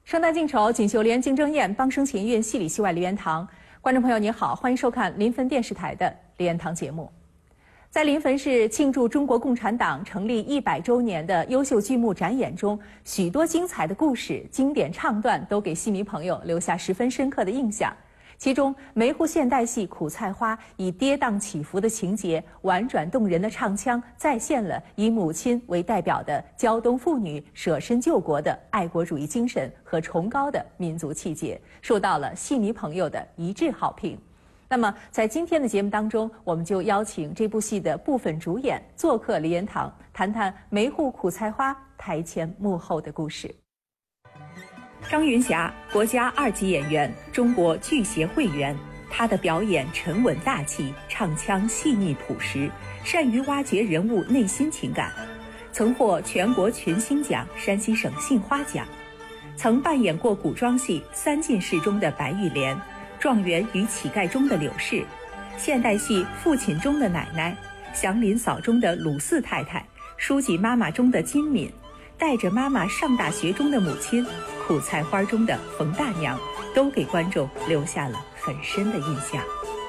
生旦净丑，锦绣莲，竞争艳，帮生行运，戏里戏外梨园堂。观众朋友您好，欢迎收看临汾电视台的梨园堂节目。在临汾市庆祝中国共产党成立100周年的优秀剧目展演中，许多精彩的故事、经典唱段都给戏迷朋友留下十分深刻的印象。其中，梅户现代戏《苦菜花》以跌宕起伏的情节、婉转动人的唱腔，再现了以母亲为代表的胶东妇女舍身救国的爱国主义精神和崇高的民族气节，受到了戏迷朋友的一致好评。那么，在今天的节目当中，我们就邀请这部戏的部分主演做客梨园堂，谈谈梅户苦菜花台前幕后的故事。张云霞，国家2级演员，中国剧协会员。她的表演沉稳大气，唱腔细腻朴实，善于挖掘人物内心情感，曾获全国群星奖、山西省杏花奖。曾扮演过古装戏《三进士》中的白玉莲，《状元与乞丐》中的柳氏，现代戏《父亲》中的奶奶，《祥林嫂》中的鲁四太太，《书记妈妈》中的金敏，带着妈妈上大学中的母亲，苦菜花中的冯大娘，都给观众留下了很深的印象。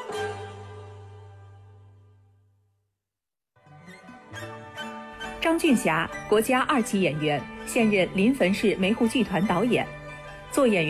张俊霞，国家2级演员，现任临汾市梅户剧团导演。做演员